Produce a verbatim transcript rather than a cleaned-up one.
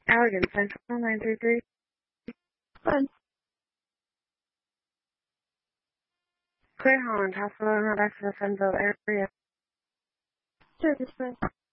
Allergan Central nine three three. Fine. Clear Holland Hospital, not back to the Sunville area. Sure, just fine.